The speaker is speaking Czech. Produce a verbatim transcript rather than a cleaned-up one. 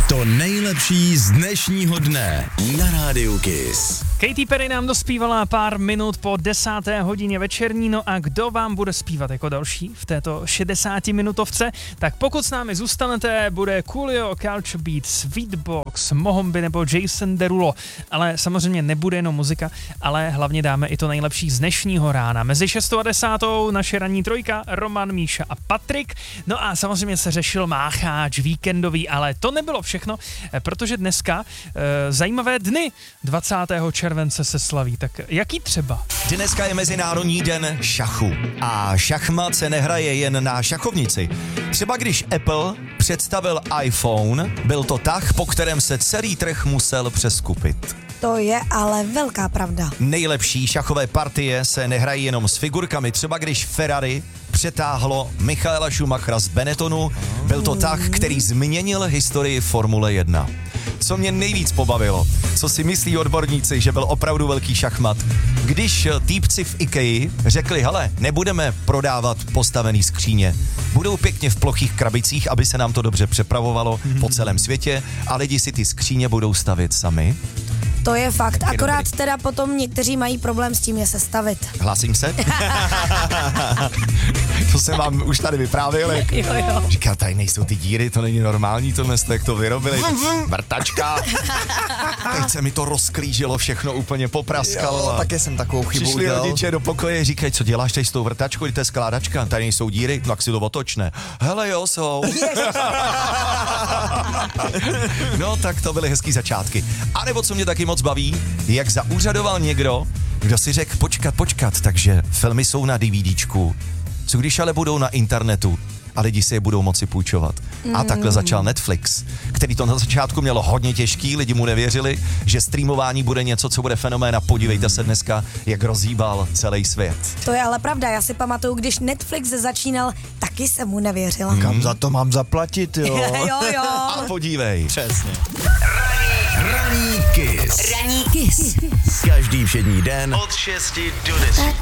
To nejlepší z dnešního dne na Rádiu Kiss. Katy Perry nám dospívala pár minut po desáté hodině večerní, no a kdo vám bude zpívat jako další v této šedesátiminutovce? Tak pokud s námi zůstanete, bude Coolio, Culture Beat, Sweetbox, Mohombi nebo Jason Derulo. Ale samozřejmě nebude jenom muzika, ale hlavně dáme i to nejlepší z dnešního rána. Mezi šestou a desátou naše ranní trojka, Roman, Míša a Patrik. No a samozřejmě se řešil mácháč víkendový, ale to nebylo všechno, protože dneska e, zajímavé dny dvacátého července se slaví. Tak jaký třeba? Dneska je Mezinárodní den šachu a šachmat se nehraje jen na šachovnici. Třeba když Apple představil iPhone, byl to tah, po kterém se celý trh musel přeskupit. To je ale velká pravda. Nejlepší šachové partie se nehrají jenom s figurkami. Třeba když Ferrari přetáhlo Michaela Schumachera z Benettonu, byl to tah, který změnil historii Formule jedna. Co mě nejvíc pobavilo, co si myslí odborníci, že byl opravdu velký šachmat, když týpci v IKEA řekli, hele, nebudeme prodávat postavený skříně, budou pěkně v plochých krabicích, aby se nám to dobře přepravovalo po celém světě a lidi si ty skříně budou stavět sami. To je fakt, je akorát dobrý. teda potom někteří mají problém s tím je sestavit. Hlásím se? To jsem vám už tady vyprávěl, jak Jo, jo. říkal, tady nejsou ty díry, to není normální, tohle jste, jak to vyrobili. Vrtačka. Teď se mi to rozklížilo, všechno úplně popraskalo. Jo, taky jsem takovou chybu Přišli udělal. rodiče do pokoje, říkají, co děláš tady s tou vrtačkou, to je skládačka, tady nejsou díry, no tak si to otočne. Hele jo, jsou. No tak to byly hezký začátky. A nebo co mě taky moc baví, jak zaúřadoval někdo, kdo si řekl, počkat, počkat, takže filmy jsou na DVDčku, co když ale budou na internetu a lidi si je budou moci půjčovat. Mm. A takhle začal Netflix, který to na začátku mělo hodně těžký, lidi mu nevěřili, že streamování bude něco, co bude fenomén a podívejte se dneska, jak rozhýbal celý svět. To je ale pravda, já si pamatuju, když Netflix začínal, taky jsem mu nevěřila. Kam za to mám zaplatit, jo? jo, jo. A podívej. Přesně. Ranní Kiss. Ranní Kiss. Každý všední den Od šesti do deseti.